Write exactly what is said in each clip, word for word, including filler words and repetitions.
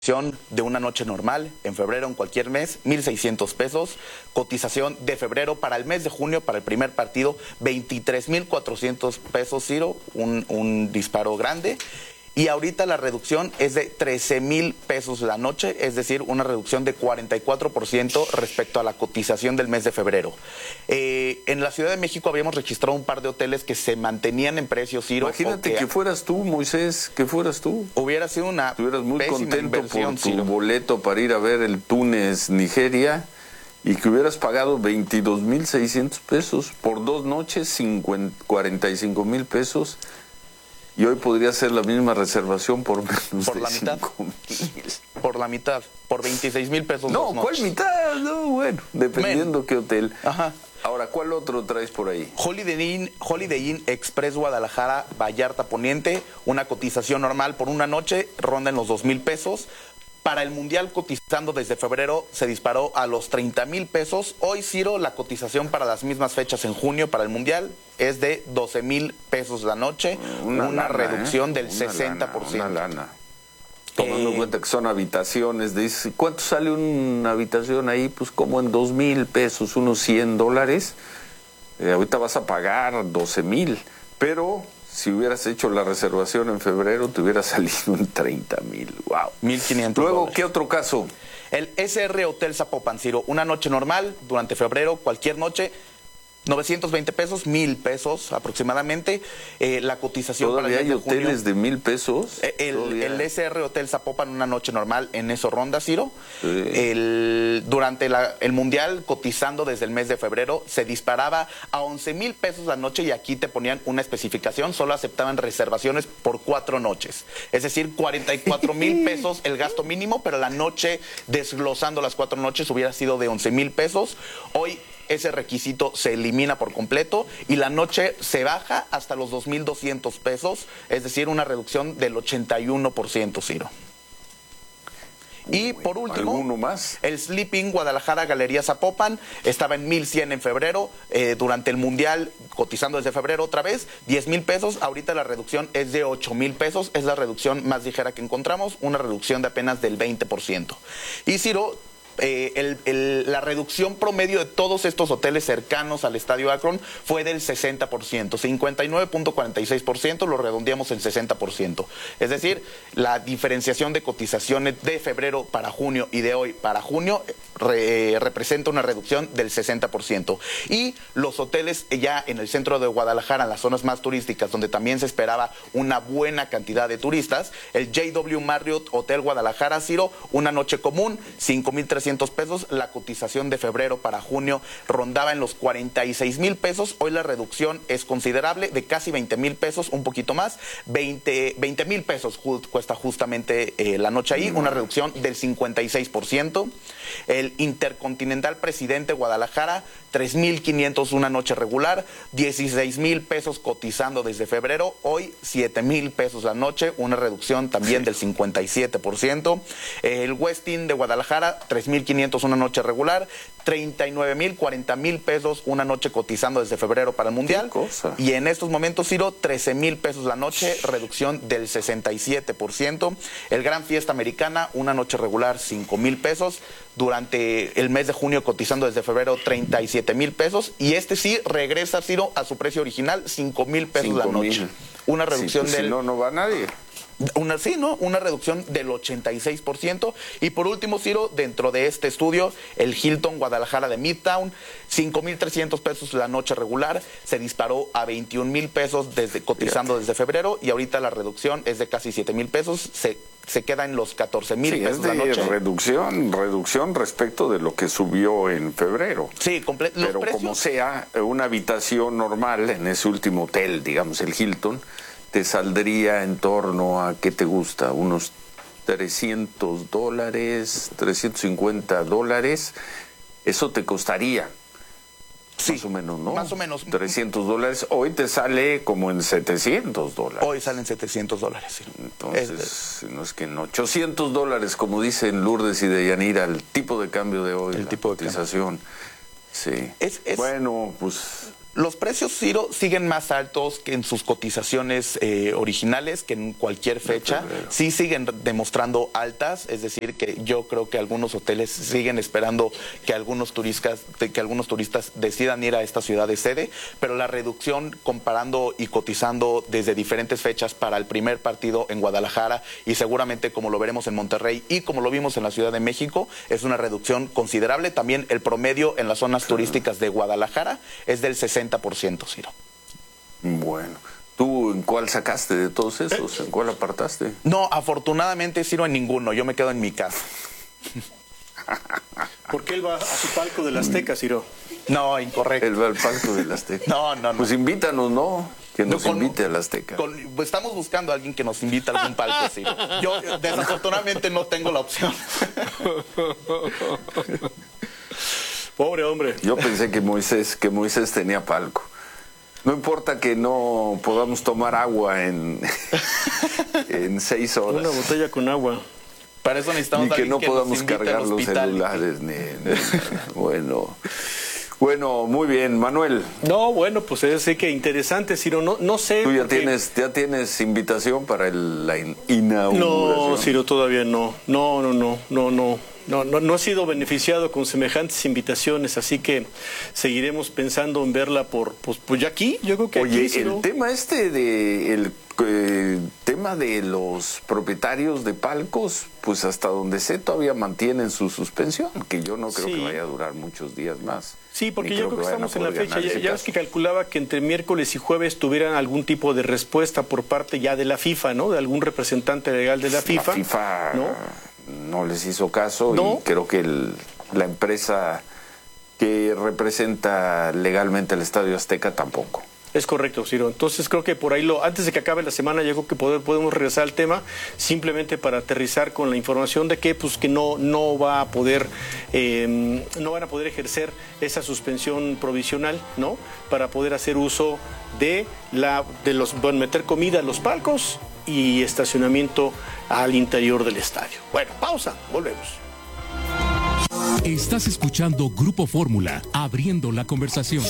de una noche normal en febrero, en cualquier mes, mil seiscientos pesos. Cotización de febrero para el mes de junio, para el primer partido, veintitrés mil cuatrocientos pesos, Ciro, un, un disparo grande. Y ahorita la reducción es de trece mil pesos la noche, es decir, una reducción de cuarenta y cuatro por ciento respecto a la cotización del mes de febrero. Eh, en la Ciudad de México habíamos registrado un par de hoteles que se mantenían en precios, Ciro. Imagínate que, que fueras tú, Moisés, que fueras tú. Hubiera sido una Estuvieras muy contento por tu Ciro. boleto para ir a ver el Túnez-Nigeria y que hubieras pagado veintidós mil seiscientos pesos por dos noches, cuarenta y cinco mil pesos. Y hoy podría ser la misma reservación por menos por de la mitad. Por la mitad, por veintiséis mil pesos. No, ¿cuál mitad? No, bueno, dependiendo Men. qué hotel. Ajá. Ahora, ¿cuál otro traes por ahí? Holiday Inn, Holiday Inn Express Guadalajara, Vallarta Poniente, una cotización normal por una noche, ronda en los dos mil pesos. Para el Mundial, cotizando desde febrero, se disparó a los treinta mil pesos. Hoy, Ciro, la cotización para las mismas fechas en junio para el Mundial es de doce mil pesos la noche, una, una lana, reducción ¿eh? del una sesenta por ciento. Lana, una lana. Tomando en eh, cuenta que son habitaciones, dice, ¿cuánto sale una habitación ahí? Pues como en dos mil pesos, unos cien dólares. Eh, ahorita vas a pagar doce mil, pero si hubieras hecho la reservación en febrero, te hubiera salido en treinta mil. Wow. mil quinientos Luego, dólares. ¿qué otro caso? El S R Hotel Zapopan, Ciro, una noche normal durante febrero, cualquier noche, novecientos veinte pesos, mil pesos aproximadamente. Eh, la cotización ¿Todavía para el hay mes de junio, hoteles de mil pesos? El, el S R Hotel Zapopan, una noche normal en eso ronda, Ciro. Sí. El, durante la, el Mundial, cotizando desde el mes de febrero, se disparaba a once mil pesos la noche y aquí te ponían una especificación, solo aceptaban reservaciones por cuatro noches. Es decir, cuarenta y cuatro mil pesos el gasto mínimo, pero la noche, desglosando las cuatro noches, hubiera sido de once mil pesos. Hoy ese requisito se elimina por completo y la noche se baja hasta los dos mil doscientos pesos, es decir, una reducción del ochenta y uno por ciento, Ciro. Y por último, ¿alguno más? El Sleeping Guadalajara Galería Zapopan estaba en mil cien en febrero, eh, durante el Mundial, cotizando desde febrero otra vez, diez mil pesos, ahorita la reducción es de ocho mil pesos, es la reducción más ligera que encontramos, una reducción de apenas del veinte por ciento. Y Ciro, Eh, el, el, la reducción promedio de todos estos hoteles cercanos al Estadio Akron fue del sesenta por ciento, cincuenta y nueve punto cuarenta y seis por ciento, lo redondeamos en sesenta por ciento. Es decir, la diferenciación de cotizaciones de febrero para junio y de hoy para junio re, eh, representa una reducción del sesenta por ciento. Y los hoteles ya en el centro de Guadalajara, en las zonas más turísticas, donde también se esperaba una buena cantidad de turistas, el J W Marriott Hotel Guadalajara, Ciro, una noche común, cinco mil trescientos pesos, la cotización de febrero para junio rondaba en los cuarenta y seis mil pesos, hoy la reducción es considerable, de casi veinte mil pesos, un poquito más, veinte mil pesos ju cuesta justamente eh, la noche ahí, una reducción del cincuenta y seis por ciento. El Intercontinental Presidente Guadalajara, tres mil quinientos una noche regular, dieciséis mil pesos cotizando desde febrero, hoy siete mil pesos la noche, una reducción también del cincuenta y siete por ciento. El Westin de Guadalajara, tres mil quinientos una noche regular, treinta y nueve mil, cuarenta mil pesos una noche cotizando desde febrero para el Mundial. ¿Qué cosa? Y en estos momentos, Ciro, trece mil pesos la noche, reducción del sesenta y siete por ciento. El Gran Fiesta Americana, una noche regular, cinco mil pesos. Durante el mes de junio, cotizando desde febrero, treinta y siete mil pesos. Y este sí regresa, Ciro, a su precio original, cinco mil pesos la noche. Una reducción sí, pues del... Si no, no va nadie. Una, sí, ¿no? Una reducción del ochenta y seis por ciento. Y por último, Ciro, dentro de este estudio, el Hilton Guadalajara de Midtown, cinco mil trescientos pesos la noche regular, se disparó a veintiún mil pesos desde, cotizando desde febrero, y ahorita la reducción es de casi siete mil pesos, se, se queda en los catorce mil sí, pesos es de la noche. reducción, reducción respecto de lo que subió en febrero. Sí, completo. Pero precios, como sea, una habitación normal en ese último hotel, digamos el Hilton, te saldría en torno a, ¿qué te gusta? Unos trescientos dólares, trescientos cincuenta dólares. Eso te costaría. Sí, más o menos, ¿no? Más o menos. trescientos dólares. Hoy te sale como en setecientos dólares. Hoy salen setecientos dólares, sí. Entonces, es no es que en ochocientos dólares, como dicen Lourdes y Deyanira, el tipo de cambio de hoy, el la tipo de cotización. cambio. Sí. Es, es... Bueno, pues Los precios, Ciro, siguen más altos que en sus cotizaciones eh, originales, que en cualquier fecha. Sí siguen demostrando altas, es decir, que yo creo que algunos hoteles siguen esperando que algunos turistas, que algunos turistas decidan ir a esta ciudad de sede, pero la reducción comparando y cotizando desde diferentes fechas para el primer partido en Guadalajara y seguramente como lo veremos en Monterrey y como lo vimos en la Ciudad de México, es una reducción considerable. También el promedio en las zonas turísticas de Guadalajara es del sesenta por ciento, Ciro. Bueno, ¿tú en cuál sacaste de todos esos? ¿En cuál apartaste? No, afortunadamente, Ciro, en ninguno. Yo me quedo en mi casa. ¿Por qué él va a su palco del Azteca, Ciro? No, incorrecto. Él va al palco del Azteca. No, no, no. Pues invítanos, ¿no? Que nos con, invite al Azteca. Con, pues estamos buscando a alguien que nos invite a algún palco, Ciro. Yo, desafortunadamente, no tengo la opción. Pobre hombre. Yo pensé que Moisés, que Moisés tenía palco. No importa que no podamos tomar agua en, en seis horas. Una botella con agua. Para eso necesitamos ni que no que podamos cargar los celulares. Ni, ni, bueno, bueno, muy bien, Manuel. No, bueno, pues es sí que interesante, Ciro. No, no sé. ¿Tú ya porque... tienes, ya tienes invitación para el, la inauguración? No, Ciro, todavía no. No, no, no, no, no. No, no, no he sido beneficiado con semejantes invitaciones, así que seguiremos pensando en verla por, pues, pues ya aquí, yo creo que Oye, aquí, Ciro. el tema este de el eh, tema de los propietarios de palcos, pues hasta donde sé todavía mantienen su suspensión, que yo no creo sí. que vaya a durar muchos días más. Sí, porque yo creo que, que estamos en la fecha. Ya, ya ves que caso. calculaba que entre miércoles y jueves tuvieran algún tipo de respuesta por parte ya de la FIFA, ¿no? De algún representante legal de la FIFA. La FIFA ¿no? no les hizo caso ¿No? y creo que el, la empresa que representa legalmente el Estadio Azteca tampoco. Es correcto, Ciro. Entonces creo que por ahí, lo antes de que acabe la semana, yo creo que poder, podemos regresar al tema, simplemente para aterrizar con la información de que pues que no no va a poder eh, no van a poder ejercer esa suspensión provisional, ¿no? Para poder hacer uso de la de los bueno, meter comida a los palcos y estacionamiento al interior del estadio. Bueno, pausa, volvemos. Estás escuchando Grupo Fórmula, abriendo la conversación.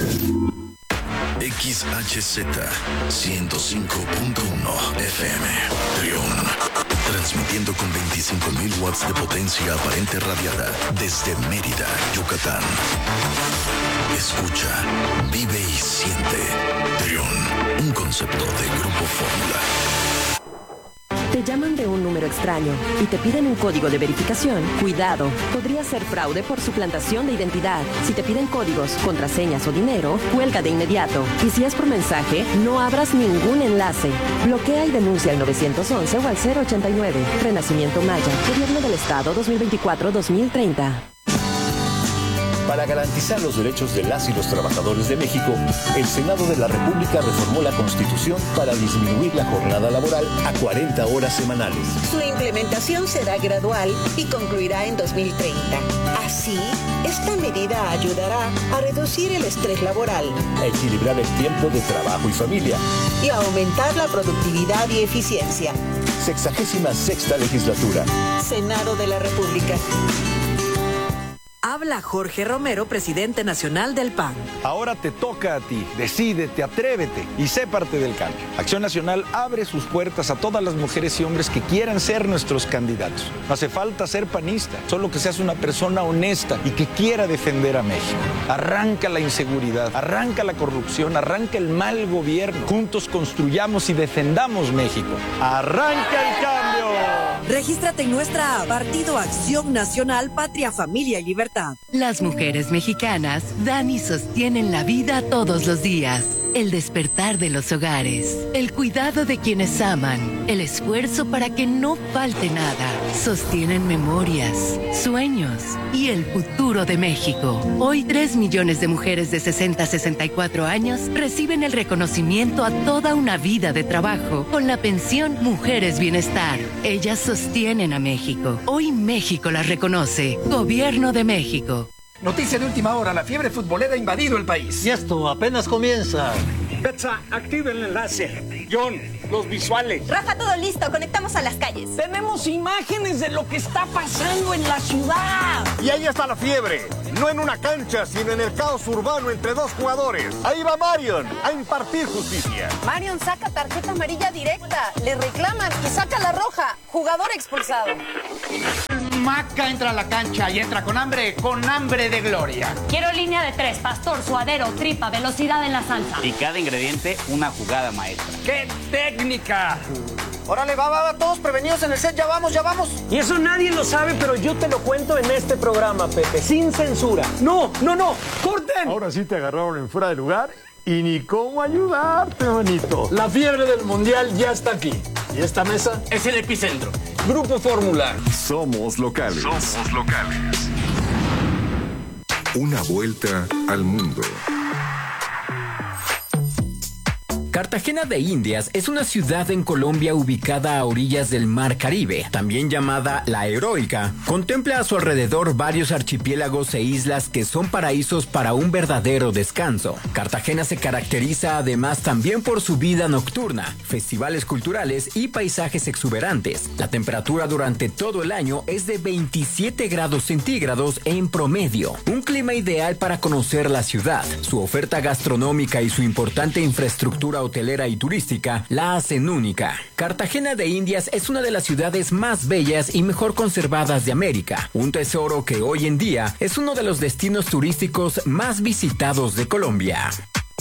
X H Z ciento cinco punto uno F M, Trión, transmitiendo con veinticinco mil watts de potencia aparente radiada desde Mérida, Yucatán. Escucha, vive y siente. Trión, un concepto de Grupo Fórmula. Te llaman de un número extraño y te piden un código de verificación. Cuidado, podría ser fraude por suplantación de identidad. Si te piden códigos, contraseñas o dinero, cuelga de inmediato. Y si es por mensaje, no abras ningún enlace. Bloquea y denuncia al nueve once o al cero ochenta y nueve. Renacimiento Maya, Gobierno del Estado dos mil veinticuatro a dos mil treinta. Para garantizar los derechos de las y los trabajadores de México, el Senado de la República reformó la Constitución para disminuir la jornada laboral a cuarenta horas semanales. Su implementación será gradual y concluirá en dos mil treinta. Así, esta medida ayudará a reducir el estrés laboral, a equilibrar el tiempo de trabajo y familia y a aumentar la productividad y eficiencia. Sexagésima sexta legislatura. Senado de la República. Habla Jorge Romero, presidente nacional del P A N. Ahora te toca a ti. Decídete, atrévete y sé parte del cambio. Acción Nacional abre sus puertas a todas las mujeres y hombres que quieran ser nuestros candidatos. No hace falta ser panista, solo que seas una persona honesta y que quiera defender a México. Arranca la inseguridad, arranca la corrupción, arranca el mal gobierno. Juntos construyamos y defendamos México. ¡Arranca el cambio! Regístrate en nuestra app, Partido Acción Nacional, Patria, Familia y Libertad. Las mujeres mexicanas dan y sostienen la vida todos los días. El despertar de los hogares, el cuidado de quienes aman, el esfuerzo para que no falte nada. Sostienen memorias, sueños y el futuro de México. Hoy tres millones de mujeres de sesenta a sesenta y cuatro años reciben el reconocimiento a toda una vida de trabajo con la pensión Mujeres Bienestar. Ellas sostienen a México. Hoy México las reconoce. Gobierno de México. Noticia de última hora, la fiebre futbolera ha invadido el país. Y esto apenas comienza. Betsa, activa el enlace. John, los visuales. Rafa, todo listo. Conectamos a las calles. Tenemos imágenes de lo que está pasando en la ciudad. Y ahí está la fiebre. No en una cancha, sino en el caos urbano entre dos jugadores. Ahí va Marion a impartir justicia. Marion saca tarjeta amarilla directa. Le reclaman y saca la roja. Jugador expulsado. Maca entra a la cancha y entra con hambre, con hambre de gloria. Quiero línea de tres, pastor, suadero, tripa, velocidad en la salsa. Y cada ingrediente, una jugada maestra. ¡Qué técnica! Órale, va, va, va, todos prevenidos en el set, ya vamos, ya vamos. Y eso nadie lo sabe, pero yo te lo cuento en este programa, Pepe, sin censura. No, no, no, corten. Ahora sí te agarraron en fuera de lugar y ni cómo ayudarte, manito. La fiebre del mundial ya está aquí. Y esta mesa es el epicentro. Grupo Fórmula. Somos locales. Somos locales. Una vuelta al mundo. Cartagena de Indias es una ciudad en Colombia ubicada a orillas del Mar Caribe, también llamada La Heroica. Contempla a su alrededor varios archipiélagos e islas que son paraísos para un verdadero descanso. Cartagena se caracteriza además también por su vida nocturna, festivales culturales y paisajes exuberantes. La temperatura durante todo el año es de veintisiete grados centígrados en promedio. Un clima ideal para conocer la ciudad. Su oferta gastronómica y su importante infraestructura hotelera y turística la hacen única. Cartagena de Indias es una de las ciudades más bellas y mejor conservadas de América, un tesoro que hoy en día es uno de los destinos turísticos más visitados de Colombia.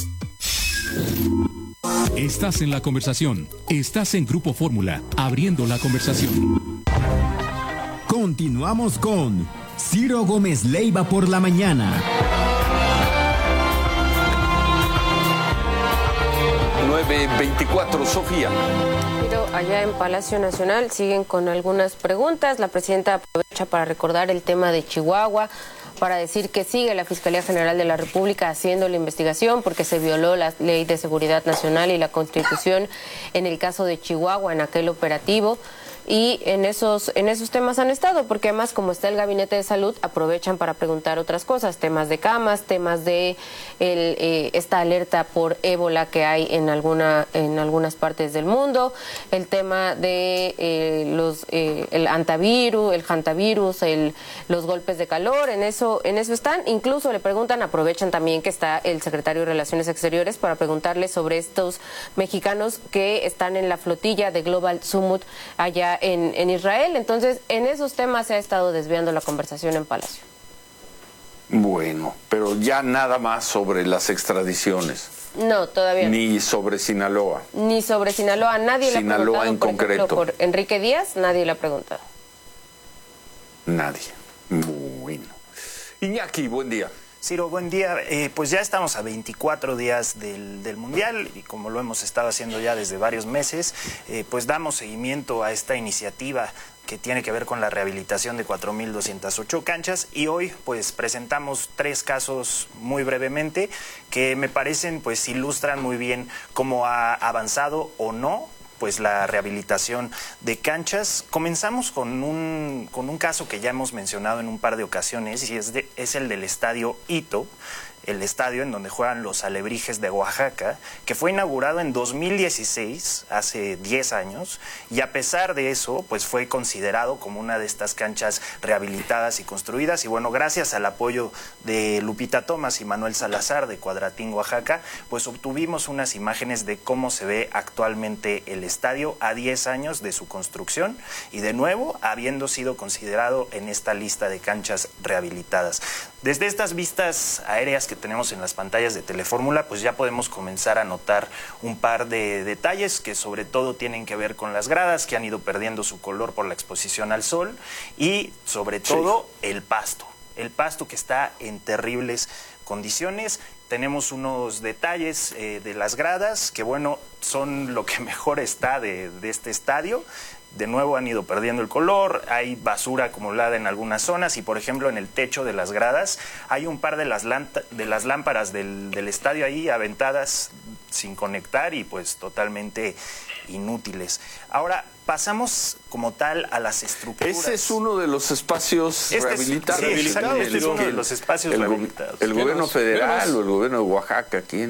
Estás en la conversación. Estás en Grupo Fórmula, abriendo la conversación. Continuamos con Ciro Gómez Leiva por la mañana. nueve veinticuatro, Sofía. Pero allá en Palacio Nacional siguen con algunas preguntas. La presidenta aprovecha para recordar el tema de Chihuahua, para decir que sigue la Fiscalía General de la República haciendo la investigación porque se violó la Ley de Seguridad Nacional y la Constitución en el caso de Chihuahua, en aquel operativo. Y en esos, en esos temas han estado, porque además como está el Gabinete de Salud, aprovechan para preguntar otras cosas, temas de camas, temas de el, eh, esta alerta por ébola que hay en alguna en algunas partes del mundo, el tema de eh, los eh, el antivirus, el hantavirus, el, los golpes de calor, en eso en eso están. Incluso le preguntan, aprovechan también que está el secretario de Relaciones Exteriores para preguntarle sobre estos mexicanos que están en la flotilla de Global Summit allá En, en Israel. Entonces, en esos temas se ha estado desviando la conversación en Palacio. Bueno, pero ya nada más sobre las extradiciones. No, todavía no. Ni sobre Sinaloa. Ni sobre Sinaloa. Nadie Sinaloa le ha preguntado, en por concreto. ejemplo, por Enrique Díaz, nadie le ha preguntado. Nadie. Bueno. Iñaki, buen día. Ciro, buen día. Eh, pues ya estamos a veinticuatro días del, del Mundial y como lo hemos estado haciendo ya desde varios meses, eh, pues damos seguimiento a esta iniciativa que tiene que ver con la rehabilitación de cuatro mil doscientas ocho canchas y hoy pues presentamos tres casos muy brevemente que me parecen pues ilustran muy bien cómo ha avanzado o no pues la rehabilitación de canchas. Comenzamos con un, con un caso que ya hemos mencionado en un par de ocasiones y es, de, es el del estadio Ito, el estadio en donde juegan los Alebrijes de Oaxaca, que fue inaugurado en dos mil dieciséis, hace diez años, y a pesar de eso, pues fue considerado como una de estas canchas rehabilitadas y construidas, y bueno, gracias al apoyo de Lupita Thomas y Manuel Salazar de Cuadratín, Oaxaca, pues obtuvimos unas imágenes de cómo se ve actualmente el estadio a diez años de su construcción, y de nuevo, habiendo sido considerado en esta lista de canchas rehabilitadas. Desde estas vistas aéreas que tenemos en las pantallas de Telefórmula, pues ya podemos comenzar a notar un par de detalles que sobre todo tienen que ver con las gradas que han ido perdiendo su color por la exposición al sol y sobre todo sí. el pasto, el pasto que está en terribles condiciones. Tenemos unos detalles eh, de las gradas que bueno, son lo que mejor está de, de este estadio. De nuevo han ido perdiendo el color, hay basura acumulada en algunas zonas y por ejemplo en el techo de las gradas hay un par de las, de las lámparas del, del estadio ahí aventadas sin conectar y pues totalmente inútiles. Ahora pasamos como tal a las estructuras. Ese es uno de los espacios este rehabilitados. Es, sí, este es uno de los espacios el, rehabilitados. El, el gobierno federal o el gobierno de Oaxaca, ¿quién?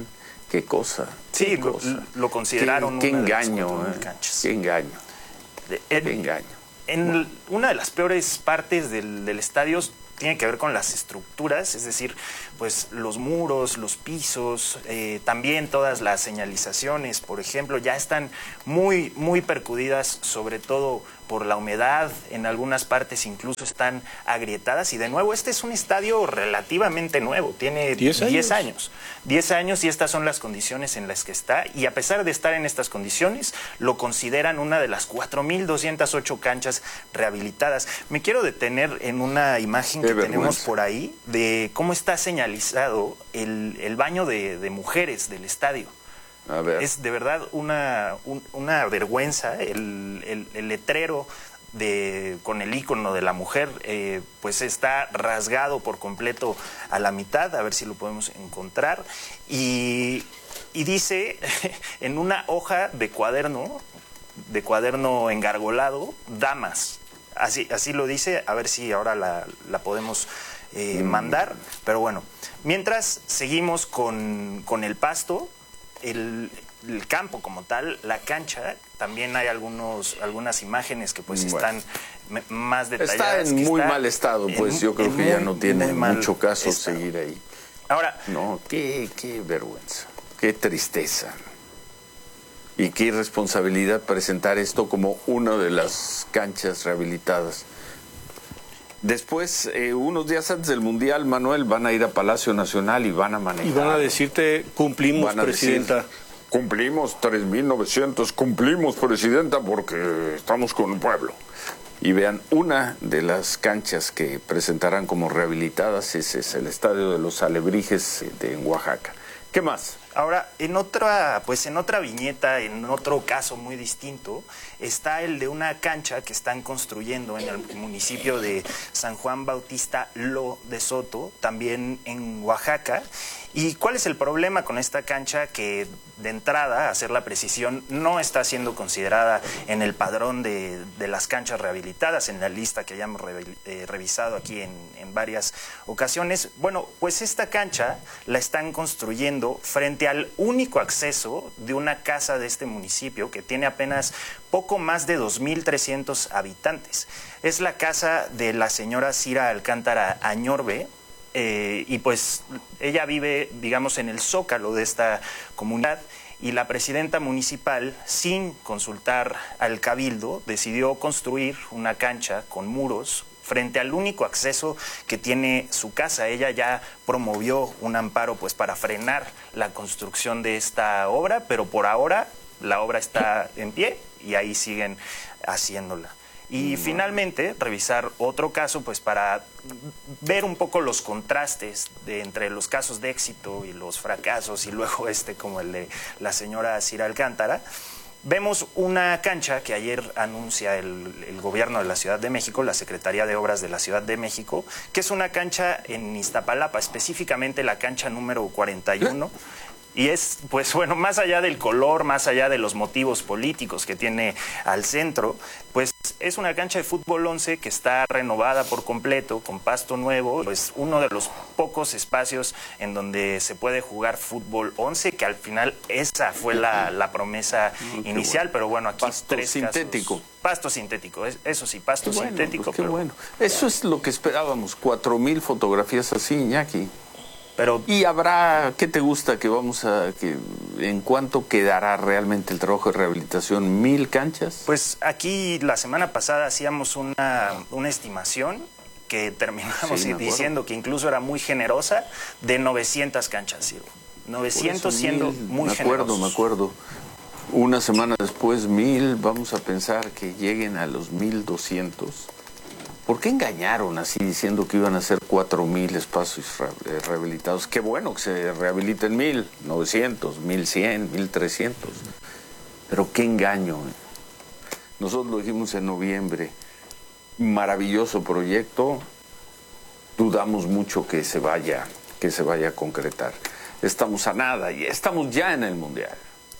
Qué cosa. Sí, qué lo, cosa. lo consideraron Qué, qué una de las engaño, cuatro mil eh. canchas. Qué engaño. En, qué engaño. En el, una de las peores partes del, del estadio tiene que ver con las estructuras, es decir, pues los muros, los pisos, eh, también todas las señalizaciones, por ejemplo, ya están muy, muy percudidas, sobre todo por la humedad, en algunas partes incluso están agrietadas, y de nuevo, este es un estadio relativamente nuevo, tiene diez años. diez años, y estas son las condiciones en las que está, y a pesar de estar en estas condiciones, lo consideran una de las cuatro mil doscientas ocho canchas rehabilitadas. Me quiero detener en una imagen que tenemos por ahí de cómo está señalizado el, el baño de, de mujeres del estadio. A ver. Es de verdad una, un, una vergüenza el, el, el letrero de, con el icono de la mujer, eh, pues está rasgado por completo a la mitad, a ver si lo podemos encontrar, y, y dice en una hoja de cuaderno, de cuaderno engargolado, damas. Así, así lo dice, a ver si ahora la, la podemos eh, mandar, pero bueno, mientras seguimos con, con el pasto, el, el campo como tal, la cancha, también hay algunos algunas imágenes que pues bueno, están me, más detalladas. Está en muy está mal estado, pues en, yo creo que muy, ya no tiene mucho caso estado. seguir ahí. Ahora, no, qué, qué vergüenza, qué tristeza. Y qué irresponsabilidad presentar esto como una de las canchas rehabilitadas. Después, eh, unos días antes del Mundial, Manuel, van a ir a Palacio Nacional y van a manejar. Y van a decirte, cumplimos, van a presidenta. Decir, cumplimos tres mil novecientos, cumplimos, presidenta, porque estamos con el pueblo. Y vean, una de las canchas que presentarán como rehabilitadas ese es el Estadio de los Alebrijes de en Oaxaca. ¿Qué más? Ahora, en otra, pues en otra viñeta, en otro caso muy distinto, está el de una cancha que están construyendo en el municipio de San Juan Bautista Lo de Soto, también en Oaxaca. ¿Y cuál es el problema con esta cancha? Que de entrada, a hacer la precisión, no está siendo considerada en el padrón de, de las canchas rehabilitadas, en la lista que hayamos re, eh, revisado aquí en, en varias ocasiones. Bueno, pues esta cancha la están construyendo frente al único acceso de una casa de este municipio que tiene apenas poco más de dos mil trescientos habitantes. Es la casa de la señora Cira Alcántara Añorbe. Eh, y pues ella vive, digamos, en el zócalo de esta comunidad, y la presidenta municipal, sin consultar al cabildo, decidió construir una cancha con muros frente al único acceso que tiene su casa. Ella ya promovió un amparo pues para frenar la construcción de esta obra, pero por ahora la obra está en pie y ahí siguen haciéndola. Y mm. finalmente, revisar otro caso, pues para ver un poco los contrastes de, entre los casos de éxito y los fracasos, y luego este como el de la señora Cira Alcántara. Vemos una cancha que ayer anuncia el, el gobierno de la Ciudad de México, la Secretaría de Obras de la Ciudad de México, que es una cancha en Iztapalapa, específicamente la cancha número cuarenta y uno. Y es, pues bueno, más allá del color, más allá de los motivos políticos que tiene al centro, pues es una cancha de fútbol once que está renovada por completo, con pasto nuevo, pues uno de los pocos espacios en donde se puede jugar fútbol once, que al final esa fue la, la promesa mm, inicial, bueno. Pero bueno, aquí pasto tres sintético. Casos. Pasto sintético, eso sí, pasto qué bueno, sintético. Pues qué pero... bueno. Eso es lo que esperábamos, cuatro mil fotografías así, Iñaki. Pero, y habrá, ¿qué te gusta que vamos a, que en cuánto quedará realmente el trabajo de rehabilitación? ¿Mil canchas? Pues aquí la semana pasada hacíamos una, una estimación que terminamos sí, diciendo que incluso era muy generosa, de novecientas canchas, ¿sí? novecientos eso, siendo mil, muy me acuerdo, generosos. Me acuerdo, una semana después mil, vamos a pensar que lleguen a los mil doscientos. ¿Por qué engañaron así diciendo que iban a ser cuatro mil espacios rehabilitados? Qué bueno que se rehabiliten mil, novecientos, mil cien, mil trescientos. Pero qué engaño. Nosotros lo dijimos en noviembre. Maravilloso proyecto. Dudamos mucho que se vaya, que se vaya a concretar. Estamos a nada y estamos ya en el Mundial.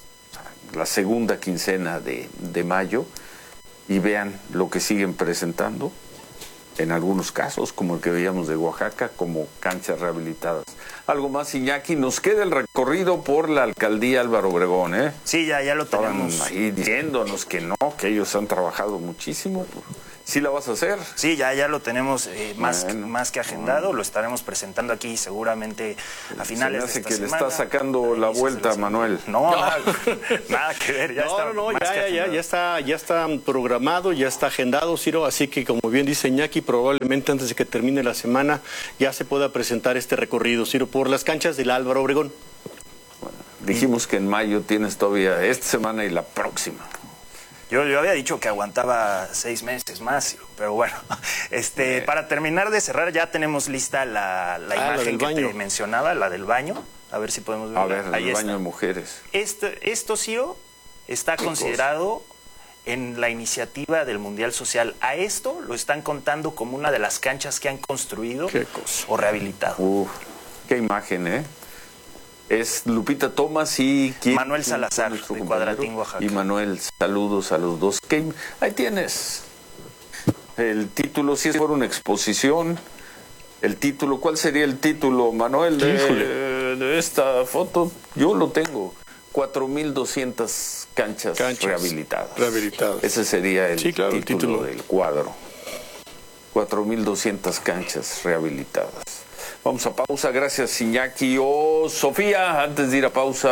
La segunda quincena de, de mayo. Y vean lo que siguen presentando. en algunos casos, como el que veíamos de Oaxaca, como canchas rehabilitadas. Algo más, Iñaki, nos queda el recorrido por la alcaldía Álvaro Obregón, ¿eh? Sí, ya, ya lo tenemos. Estaban ahí diciéndonos que no, que ellos han trabajado muchísimo. ¿Sí la vas a hacer? Sí, ya, ya lo tenemos eh, más, bueno, más que agendado, bueno. Lo estaremos presentando aquí seguramente a finales Se me hace de esta que semana. le está sacando la vuelta a Manuel. No, no. Nada, nada que ver, ya no, está. No, no, más ya, que ya, ya, ya está, ya está programado, ya está agendado, Ciro, así que como bien dice Iñaki, probablemente antes de que termine la semana ya se pueda presentar este recorrido, Ciro, por las canchas del Álvaro Obregón. Bueno, dijimos que en mayo tienes todavía esta semana y la próxima. Yo, yo había dicho que aguantaba seis meses más, pero bueno, este, eh. para terminar de cerrar ya tenemos lista la, la ah, imagen la que baño. te mencionaba, la del baño. A ver si podemos verla. A ver, Ahí el está. baño de mujeres. Esto, esto Ciro, está considerado en la iniciativa del Mundial Social. A esto lo están contando como una de las canchas que han construido ¿Qué cosa? o rehabilitado. Uf, qué imagen, ¿eh? Es Lupita Thomas y... ¿quién? Manuel Salazar, de Cuadratín, Oaxaca. Y Manuel, saludos a los dos. ¿Qué? Ahí tienes el título, si es por una exposición. El título, ¿cuál sería el título, Manuel, de, de esta foto? Yo lo tengo. cuatro mil doscientas canchas, canchas rehabilitadas. rehabilitadas. Ese sería el, sí, claro, título, el título del cuadro. cuatro mil doscientas canchas rehabilitadas. Vamos a pausa, gracias Iñaki. O oh, Sofía, antes de ir a pausa.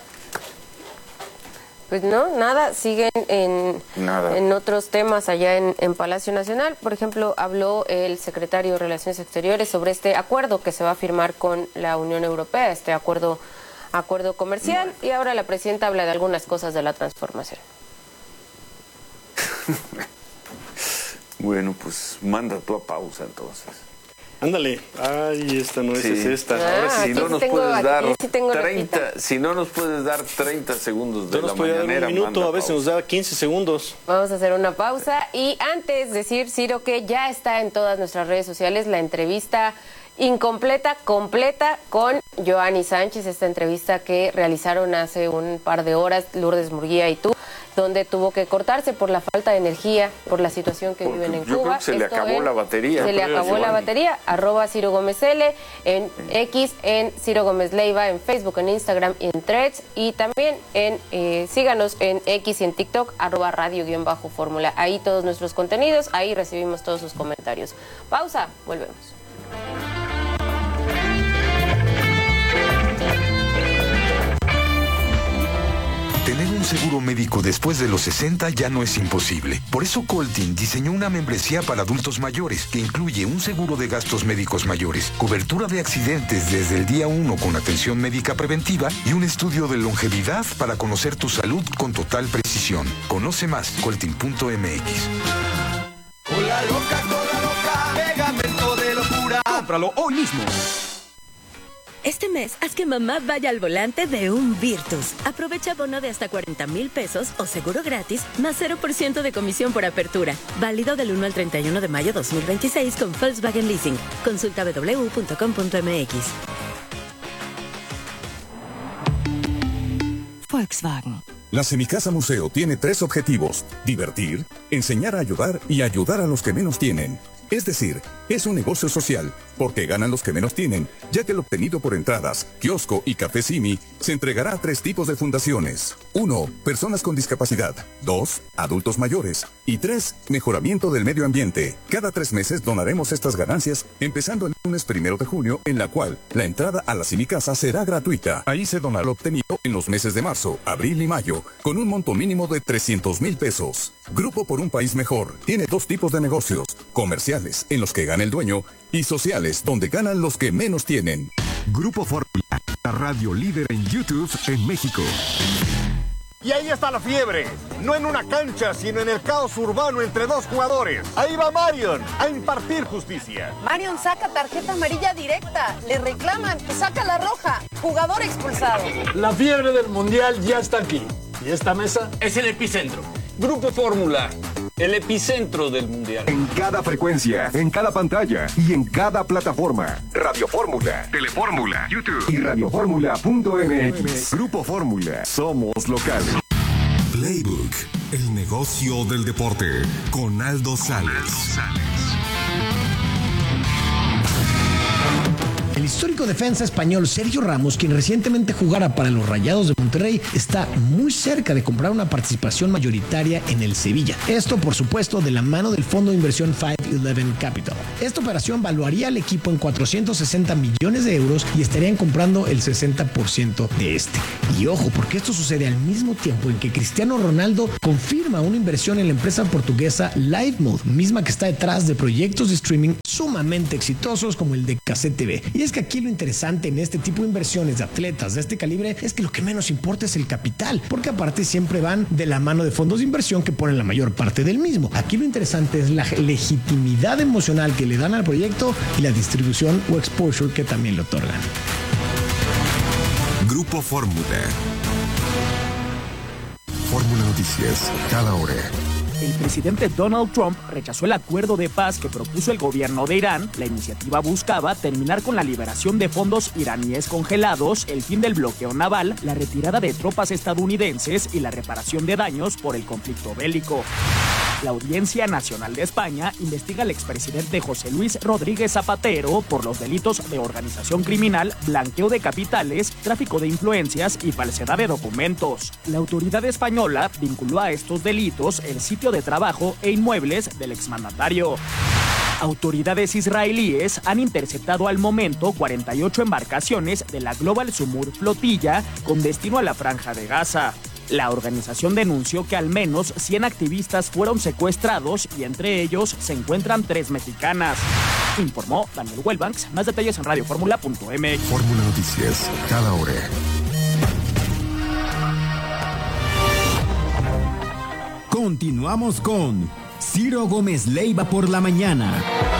Pues no, nada, siguen en, nada. en otros temas allá en, en Palacio Nacional. Por ejemplo, habló el secretario de Relaciones Exteriores sobre este acuerdo que se va a firmar con la Unión Europea, este acuerdo, acuerdo comercial, bueno. Y ahora la presidenta habla de algunas cosas de la transformación. Bueno, pues manda tú a pausa entonces. Ándale, ay, esta no sí. es esta. Ah, Ahora si no sí nos tengo, puedes dar sí treinta, si no nos puedes dar treinta segundos de no la nos mañanera, dar un minuto, a veces pausa. nos da quince segundos. Vamos a hacer una pausa y antes decir, Ciro, que ya está en todas nuestras redes sociales la entrevista incompleta, completa con Joanny Sánchez, esta entrevista que realizaron hace un par de horas Lourdes Murguía y tú, donde tuvo que cortarse por la falta de energía, por la situación que Porque viven en yo Cuba. Creo que se Esto le acabó en, la batería. Se le acabó Giovanni. la batería, arroba Ciro Gómez L, en X, en Ciro Gómez Leiva, en Facebook, en Instagram y en Threads, y también en eh, síganos en X y en TikTok, arroba radio-fórmula. Ahí todos nuestros contenidos, ahí recibimos todos sus comentarios. Pausa, volvemos. Tener un seguro médico después de los sesenta ya no es imposible. Por eso Coltin diseñó una membresía para adultos mayores que incluye un seguro de gastos médicos mayores, cobertura de accidentes desde el día uno con atención médica preventiva y un estudio de longevidad para conocer tu salud con total precisión. Conoce más, coltin punto m x. Cola loca, cola loca, pegamento de locura. Cómpralo hoy mismo. Este mes, haz que mamá vaya al volante de un Virtus. Aprovecha bono de hasta cuarenta mil pesos o seguro gratis, más cero por ciento de comisión por apertura. Válido del uno al treinta y uno de mayo de dos mil veintiséis con Volkswagen Leasing. Consulta doble u doble u punto com punto m x. Volkswagen. La Semicasa Museo tiene tres objetivos: divertir, enseñar a ayudar y ayudar a los que menos tienen. Es decir, es un negocio social, porque ganan los que menos tienen, ya que el obtenido por entradas, kiosco y café Simi se entregará a tres tipos de fundaciones. Uno, personas con discapacidad. Dos, adultos mayores. Y tres, mejoramiento del medio ambiente. Cada tres meses donaremos estas ganancias, empezando el lunes primero de junio, en la cual la entrada a la Semicasa será gratuita. Ahí se donará lo obtenido en los meses de marzo, abril y mayo, con un monto mínimo de trescientos mil pesos. Grupo por un país mejor tiene dos tipos de negocios: comerciales, en los que gana el dueño, y sociales, donde ganan los que menos tienen. Grupo Fórmula, la radio líder en YouTube en México. Y ahí está la fiebre, no en una cancha, sino en el caos urbano entre dos jugadores. Ahí va Marion a impartir justicia. Marion saca tarjeta amarilla directa, le reclaman y saca la roja, jugador expulsado. La fiebre del Mundial ya está aquí. ¿Y esta mesa? Es el epicentro. Grupo Fórmula, el epicentro del Mundial. En cada frecuencia, en cada pantalla y en cada plataforma. Radio Fórmula, Telefórmula, YouTube y radioformula punto m x. Grupo Fórmula, somos locales. Playbook, el negocio del deporte, con Aldo Sales. mítico defensa español Sergio Ramos, quien recientemente jugara para los Rayados de Monterrey, está muy cerca de comprar una participación mayoritaria en el Sevilla. Esto, por supuesto, de la mano del fondo de inversión cinco once Capital. Esta operación valuaría al equipo en cuatrocientos sesenta millones de euros y estarían comprando el sesenta por ciento de este. Y ojo, porque esto sucede al mismo tiempo en que Cristiano Ronaldo confirma una inversión en la empresa portuguesa LiveMode, misma que está detrás de proyectos de streaming sumamente exitosos como el de K C T V. Y es que aquí lo interesante en este tipo de inversiones de atletas de este calibre es que lo que menos importa es el capital, porque aparte siempre van de la mano de fondos de inversión que ponen la mayor parte del mismo. Aquí lo interesante es la legitimidad emocional que le dan al proyecto y la distribución o exposure que también le otorgan. Grupo Fórmula. Fórmula Noticias, cada hora. El presidente Donald Trump rechazó el acuerdo de paz que propuso el gobierno de Irán. La iniciativa buscaba terminar con la liberación de fondos iraníes congelados, el fin del bloqueo naval, la retirada de tropas estadounidenses y la reparación de daños por el conflicto bélico. La Audiencia Nacional de España investiga al expresidente José Luis Rodríguez Zapatero por los delitos de organización criminal, blanqueo de capitales, tráfico de influencias y falsedad de documentos. La autoridad española vinculó a estos delitos el sitio de trabajo e inmuebles del exmandatario. Autoridades israelíes han interceptado al momento cuarenta y ocho embarcaciones de la Global Sumur Flotilla con destino a la Franja de Gaza. La organización denunció que al menos cien activistas fueron secuestrados y entre ellos se encuentran tres mexicanas. Informó Daniel Wellbanks. Más detalles en radio fórmula punto m x. Fórmula Noticias, cada hora. Continuamos con Ciro Gómez Leiva por la mañana.